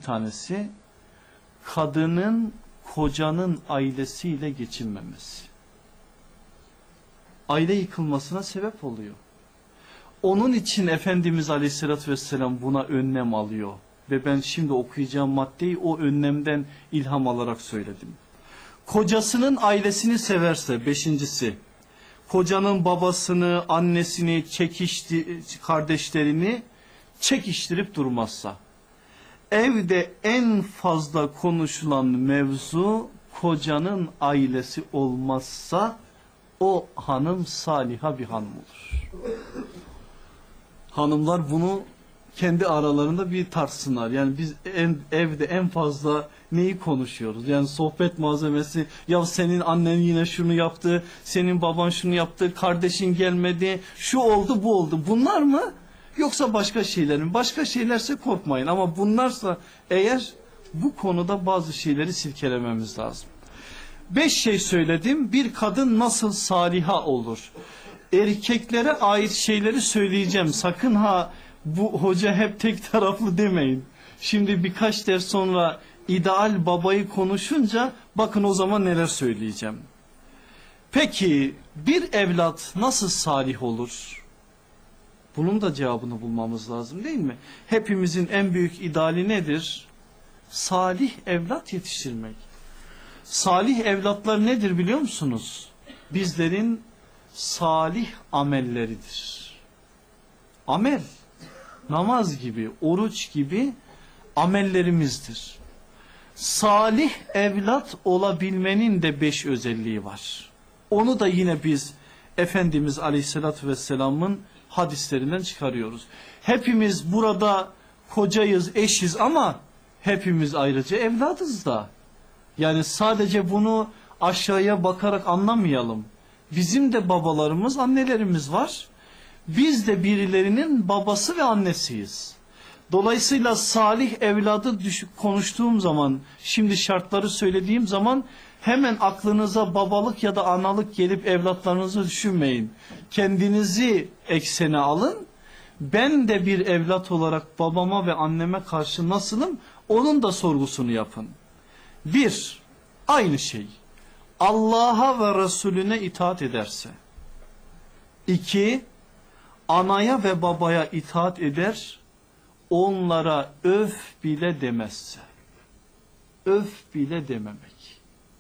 tanesi, kadının kocanın ailesiyle geçinmemesi. Aile yıkılmasına sebep oluyor. Onun için Efendimiz Aleyhisselatü Vesselam buna önlem alıyor. Ve ben şimdi okuyacağım maddeyi o önlemden ilham alarak söyledim. Kocasının ailesini severse, beşincisi, kocanın babasını, annesini, kardeşlerini çekiştirip durmazsa, evde en fazla konuşulan mevzu kocanın ailesi olmazsa o hanım saliha bir hanım olur. Hanımlar bunu kendi aralarında bir tartsınlar. Yani biz evde en fazla neyi konuşuyoruz? Yani sohbet malzemesi, ya senin annen yine şunu yaptı, senin baban şunu yaptı, kardeşin gelmedi, şu oldu bu oldu. Bunlar mı? Yoksa başka şeyler mi? Başka şeylerse korkmayın ama bunlarsa eğer bu konuda bazı şeyleri silkelememiz lazım. 5 şey söyledim. Bir kadın nasıl saliha olur? Erkeklere ait şeyleri söyleyeceğim. Sakın ha bu hoca hep tek taraflı demeyin. Şimdi birkaç ders sonra ideal babayı konuşunca bakın o zaman neler söyleyeceğim. Peki bir evlat nasıl salih olur? Bunun da cevabını bulmamız lazım değil mi? Hepimizin en büyük ideali nedir? Salih evlat yetiştirmek. Salih evlatlar nedir biliyor musunuz? Bizlerin salih amelleridir. Amel, namaz gibi, oruç gibi amellerimizdir. Salih evlat olabilmenin de 5 özelliği var. Onu da yine biz Efendimiz Aleyhisselatü Vesselam'ın hadislerinden çıkarıyoruz. Hepimiz burada kocayız, eşiz ama hepimiz ayrıca evladız da. Yani sadece bunu aşağıya bakarak anlamayalım. Bizim de babalarımız, annelerimiz var. Biz de birilerinin babası ve annesiyiz. Dolayısıyla salih evladı konuştuğum zaman, şimdi şartları söylediğim zaman hemen aklınıza babalık ya da analık gelip evlatlarınızı düşünmeyin. Kendinizi eksene alın. Ben de bir evlat olarak babama ve anneme karşı nasılım? Onun da sorgusunu yapın. 1. Aynı şey. Allah'a ve Resulüne itaat ederse. 2. Anaya ve babaya itaat eder, onlara öf bile demezse. Öf bile dememek.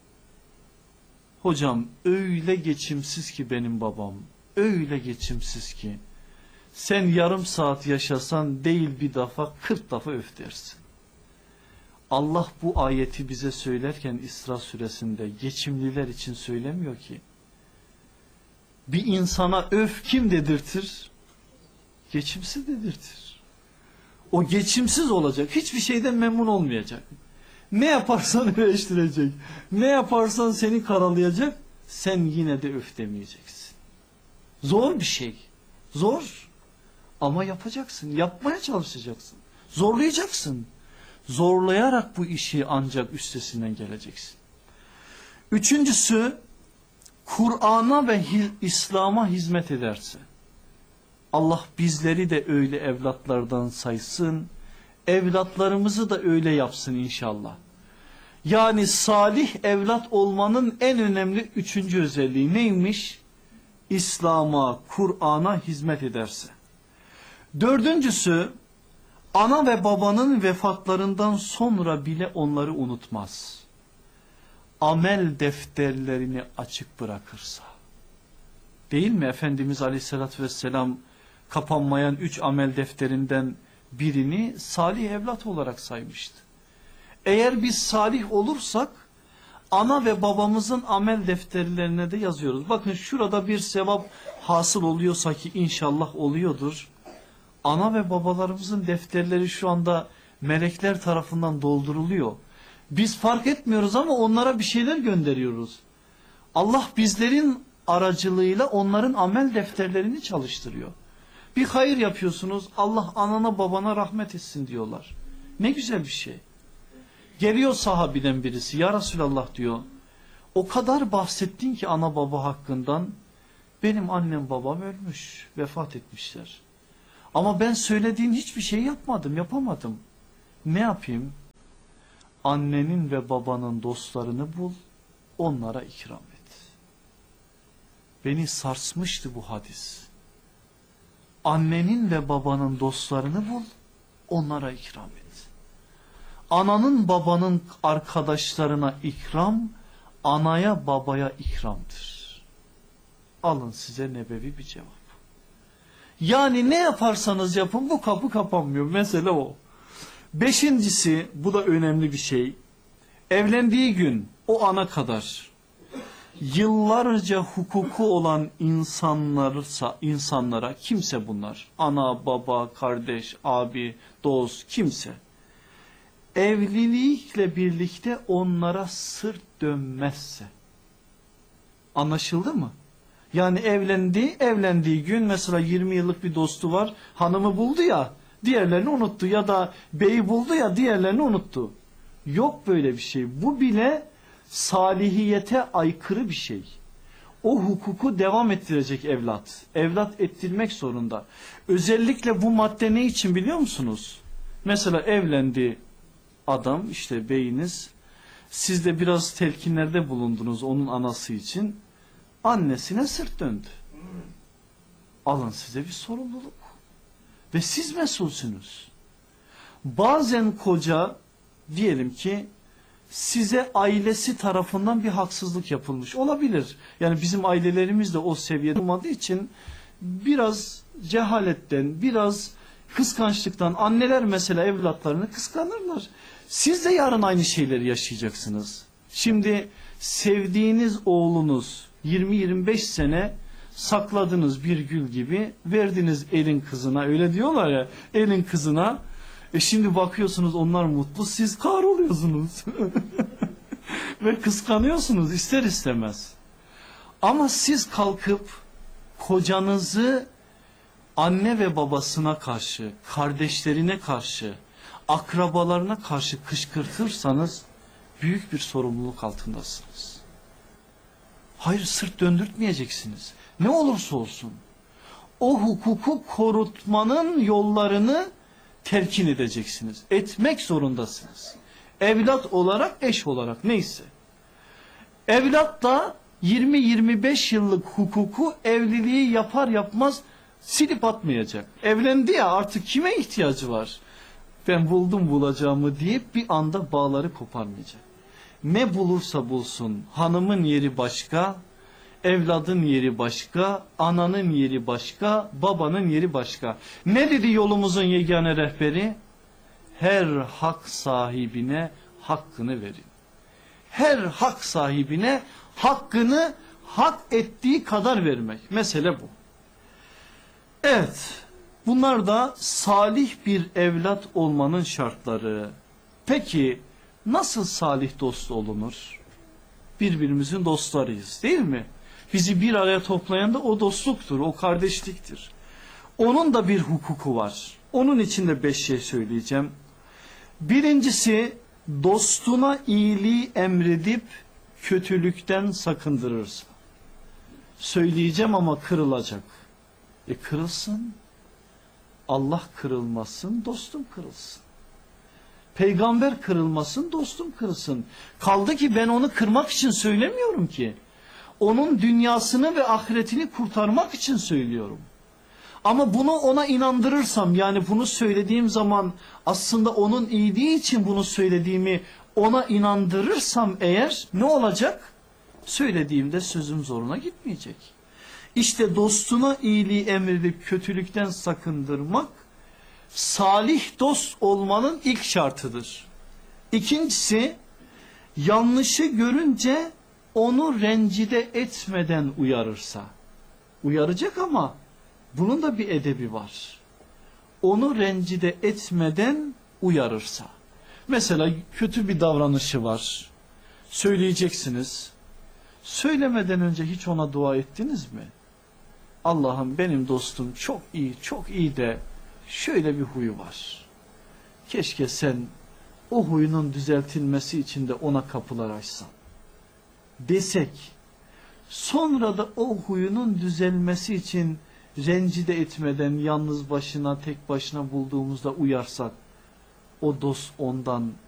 Hocam öyle geçimsiz ki benim babam, öyle geçimsiz ki sen yarım saat yaşasan değil bir defa 40 defa öf dersin. Allah bu ayeti bize söylerken İsra suresinde geçimliler için söylemiyor ki. Bir insana öf kim dedirtir? Geçimsiz dedirtir. O geçimsiz olacak. Hiçbir şeyden memnun olmayacak. Ne yaparsan eleştirecek. Ne yaparsan seni karalayacak. Sen yine de öf demeyeceksin. Zor bir şey. Zor. Ama yapacaksın. Yapmaya çalışacaksın. Zorlayacaksın. Zorlayarak bu işi ancak üstesinden geleceksin. Üçüncüsü, Kur'an'a ve İslam'a hizmet ederse. Allah bizleri de öyle evlatlardan saysın, evlatlarımızı da öyle yapsın inşallah. Yani salih evlat olmanın en önemli 3. özelliği neymiş? İslam'a, Kur'an'a hizmet ederse. 4. Ana ve babanın vefatlarından sonra bile onları unutmaz. Amel defterlerini açık bırakırsa. Değil mi Efendimiz Aleyhisselatü Vesselam kapanmayan 3 amel defterinden birini salih evlat olarak saymıştı. Eğer biz salih olursak ana ve babamızın amel defterlerine de yazıyoruz. Bakın şurada bir sevap hasıl oluyorsa ki inşallah oluyordur. Ana ve babalarımızın defterleri şu anda melekler tarafından dolduruluyor. Biz fark etmiyoruz ama onlara bir şeyler gönderiyoruz. Allah bizlerin aracılığıyla onların amel defterlerini çalıştırıyor. Bir hayır yapıyorsunuz, Allah anana babana rahmet etsin diyorlar. Ne güzel bir şey. Geliyor sahabiden birisi, ya Resulallah diyor, o kadar bahsettin ki ana baba hakkından, benim annem babam ölmüş, vefat etmişler. Ama ben söylediğin hiçbir şey yapmadım, yapamadım. Ne yapayım? Annenin ve babanın dostlarını bul, onlara ikram et. Beni sarsmıştı bu hadis. Annenin ve babanın dostlarını bul, onlara ikram et. Ananın babanın arkadaşlarına ikram, anaya babaya ikramdır. Alın size nebevi bir cevap. Yani ne yaparsanız yapın bu kapı kapanmıyor. Mesele o. Beşincisi, bu da önemli bir şey. Evlendiği gün o ana kadar yıllarca hukuku olan insanlara, kimse bunlar, ana, baba, kardeş, abi, dost, kimse, evlilikle birlikte onlara sırt dönmezse, anlaşıldı mı? Yani evlendiği gün mesela 20 yıllık bir dostu var, hanımı buldu ya, diğerlerini unuttu, ya da beyi buldu ya, diğerlerini unuttu. Yok böyle bir şey. Bu bile salihiyete aykırı bir şey. O hukuku devam ettirecek evlat. Evlat ettirmek zorunda. Özellikle bu madde ne için biliyor musunuz? Mesela evlendi adam, işte beyiniz. Siz de biraz telkinlerde bulundunuz onun anası için. Annesine sırt döndü. Alın size bir sorumluluk. Ve siz mesulsünüz. Bazen koca, diyelim ki size ailesi tarafından bir haksızlık yapılmış olabilir. Yani bizim ailelerimiz de o seviyede olmadığı için biraz cehaletten, biraz kıskançlıktan anneler mesela evlatlarını kıskanırlar. Siz de yarın aynı şeyleri yaşayacaksınız. Şimdi sevdiğiniz oğlunuz 20-25 sene sakladınız bir gül gibi, verdiniz elin kızına, öyle diyorlar ya, elin kızına. Şimdi bakıyorsunuz onlar mutlu, siz kahroluyorsunuz. Ve kıskanıyorsunuz ister istemez. Ama siz kalkıp kocanızı anne ve babasına karşı, kardeşlerine karşı, akrabalarına karşı kışkırtırsanız büyük bir sorumluluk altındasınız. Hayır, sırt döndürtmeyeceksiniz. Ne olursa olsun. O hukuku korutmanın yollarını telkin edeceksiniz. Etmek zorundasınız. Evlat olarak, eş olarak, neyse. Evlat da 20-25 yıllık hukuku evliliği yapar yapmaz silip atmayacak. Evlendi ya, artık kime ihtiyacı var? Ben buldum bulacağımı deyip bir anda bağları koparmayacak. Ne bulursa bulsun, hanımın yeri başka, evladın yeri başka, ananın yeri başka, babanın yeri başka. Ne dedi yolumuzun yegane rehberi? Her hak sahibine hakkını verin. Her hak sahibine hakkını hak ettiği kadar vermek. Mesele bu. Evet, bunlar da salih bir evlat olmanın şartları. Peki nasıl salih dost olunur? Birbirimizin dostlarıyız, değil mi? Bizi bir araya toplayan da o dostluktur, o kardeşliktir. Onun da bir hukuku var. Onun için de 5 şey söyleyeceğim. Birincisi, dostuna iyiliği emredip kötülükten sakındırırsa. Söyleyeceğim ama kırılacak. Kırılsın. Allah kırılmasın, dostum kırılsın. Peygamber kırılmasın, dostum kırılsın. Kaldı ki ben onu kırmak için söylemiyorum ki. Onun dünyasını ve ahiretini kurtarmak için söylüyorum. Ama bunu ona inandırırsam, yani bunu söylediğim zaman aslında onun iyiliği için bunu söylediğimi ona inandırırsam eğer ne olacak? Söylediğimde sözüm zoruna gitmeyecek. İşte dostuna iyiliği emredip kötülükten sakındırmak salih dost olmanın ilk şartıdır. İkincisi, yanlışı görünce onu rencide etmeden uyarırsa. Uyaracak ama bunun da bir edebi var. Onu rencide etmeden uyarırsa. Mesela kötü bir davranışı var. Söyleyeceksiniz. Söylemeden önce hiç ona dua ettiniz mi? Allah'ım benim dostum çok iyi, çok iyi de şöyle bir huyu var. Keşke sen o huyunun düzeltilmesi için de ona kapılar açsan. Desek, sonra da o huyunun düzelmesi için rencide etmeden yalnız başına, tek başına bulduğumuzda uyarsak, o dost ondan